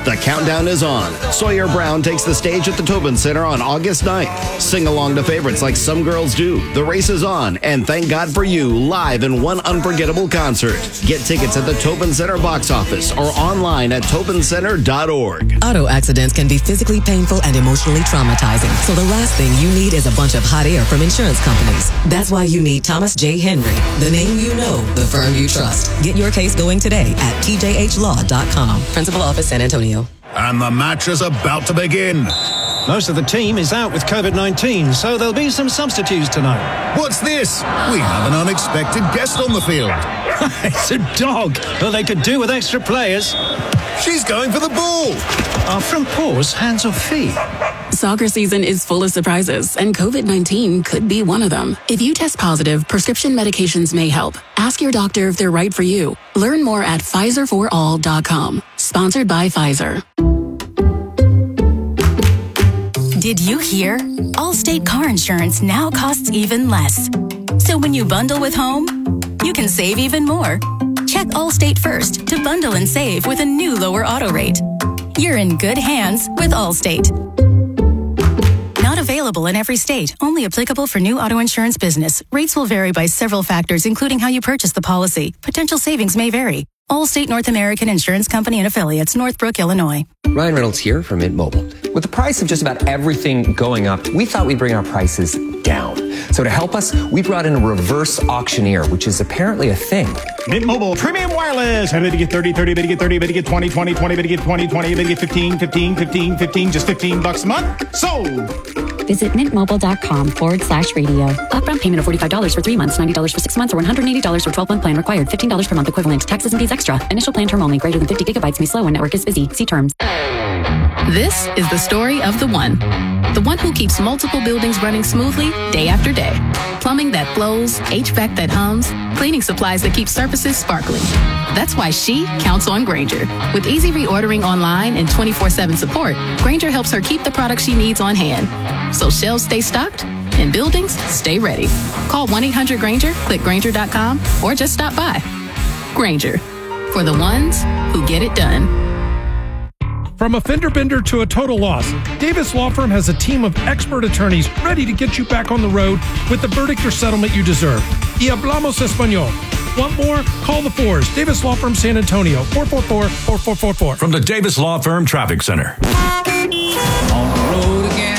The countdown is on. Sawyer Brown takes the stage at the Tobin Center on August 9th. Sing along to favorites like Some Girls Do, The Race is On, and Thank God for You live in one unforgettable concert. Get tickets at the Tobin Center box office or online at tobincenter.org. Auto accidents can be physically painful and emotionally traumatizing, so the last thing you need is a bunch of hot air from insurance companies. That's why you need Thomas J. Henry, the name you know, the firm you trust. Get your case going today at tjhlaw.com. Principal Office, San Antonio. And the match is about to begin. Most of the team is out with COVID-19, so there'll be some substitutes tonight. What's this? We have an unexpected guest on the field. It's a dog. Well, they could do with extra players. She's going for the ball. Are front paws hands or feet? Soccer season is full of surprises, and COVID-19 could be one of them. If you test positive, prescription medications may help. Ask your doctor if they're right for you. Learn more at PfizerForAll.com. Sponsored by Pfizer. Did you hear? Allstate car insurance now costs even less. So when you bundle with home, you can save even more. Check Allstate first to bundle and save with a new lower auto rate. You're in good hands with Allstate. Not available in every state. Only applicable for new auto insurance business. Rates will vary by several factors, including how you purchase the policy. Potential savings may vary. Allstate North American Insurance Company and Affiliates, Northbrook, Illinois. Ryan Reynolds here from Mint Mobile. With the price of just about everything going up, we thought we'd bring our prices down. So to help us, we brought in a reverse auctioneer, which is apparently a thing. Mint Mobile Premium Wireless. How did you get 30, 30, but you get 30, but you get 20, 20, 20, but you get 20, 20, but you get 15, 15, 15, 15, just $15 a month? Sold! Visit mintmobile.com/radio. Upfront payment of $45 for 3 months, $90 for 6 months, or $180 for 12-month plan required. $15 per month equivalent. Taxes and fees extra. Initial plan term only. Greater than 50 gigabytes may slow when network is busy. See terms. This is the story of the one. The one who keeps multiple buildings running smoothly day after day. Plumbing that flows, HVAC that hums, cleaning supplies that keep surfaces sparkling. That's why she counts on Grainger. With easy reordering online and 24/7 support, Grainger helps her keep the products she needs on hand. So shelves stay stocked and buildings stay ready. Call 1-800-GRAINGER, click Grainger.com, or just stop by. Grainger, for the ones who get it done. From a fender bender to a total loss, Davis Law Firm has a team of expert attorneys ready to get you back on the road with the verdict or settlement you deserve. Y hablamos español. Want more? Call the Fours. Davis Law Firm, San Antonio, 444-4444. From the Davis Law Firm Traffic Center. On the road again.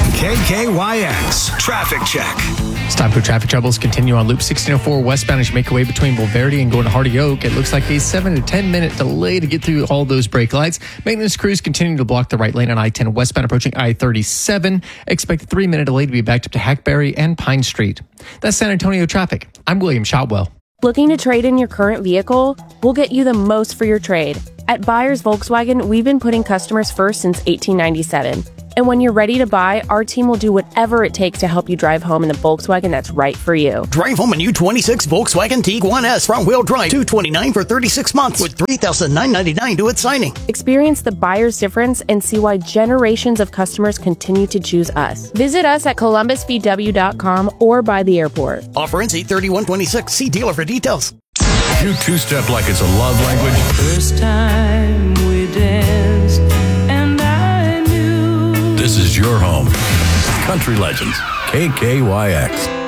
KKYX Traffic Check. It's time for traffic troubles. Continue on Loop 1604 westbound as you make your way between Bulverde and going to Hardy Oak. It looks like a 7 to 10 minute delay to get through all those brake lights. Maintenance crews continue to block the right lane on I-10 westbound approaching I-37. Expect a 3-minute delay to be backed up to Hackberry and Pine Street. That's San Antonio traffic. I'm William Shotwell. Looking to trade in your current vehicle? We'll get you the most for your trade. At Buyers Volkswagen, we've been putting customers first since 1897. And when you're ready to buy, our team will do whatever it takes to help you drive home in the Volkswagen that's right for you. Drive home a new 26 Volkswagen Tiguan S front-wheel drive, $229 for 36 months with $3,999 due at signing. Experience the buyer's difference and see why generations of customers continue to choose us. Visit us at columbusvw.com or by the airport. Offer ends 8/31/26. See dealer for details. You two-step like it's a love language. First time we danced, and I knew. This is your home. Country Legends, KKYX.